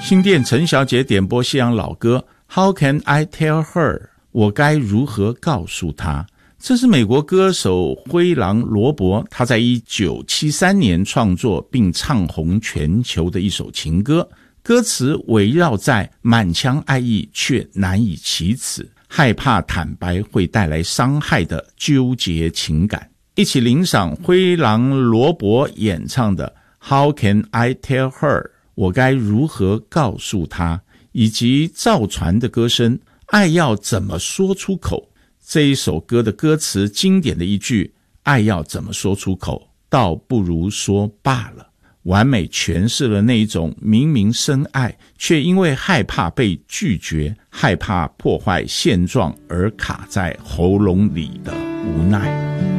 新店陈小姐点播西洋老歌 How Can I Tell Her 我该如何告诉她。这是美国歌手灰狼罗伯他在1973年创作并唱红全球的一首情歌，歌词围绕在满腔爱意却难以启齿，害怕坦白会带来伤害的纠结情感。一起聆赏灰狼罗伯演唱的 How Can I Tell Her 我该如何告诉她，以及赵传的歌声爱要怎么说出口。这一首歌的歌词经典的一句，爱要怎么说出口，倒不如说罢了，完美诠释了那一种明明深爱却因为害怕被拒绝，害怕破坏现状而卡在喉咙里的无奈。